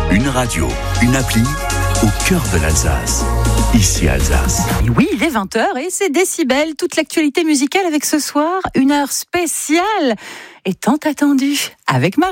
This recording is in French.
Une radio, une appli au cœur de l'Alsace. Ici Alsace. Et oui, il est 20h et c'est Décibel, toute l'actualité musicale avec ce soir, une heure spéciale et tant attendue avec Marie.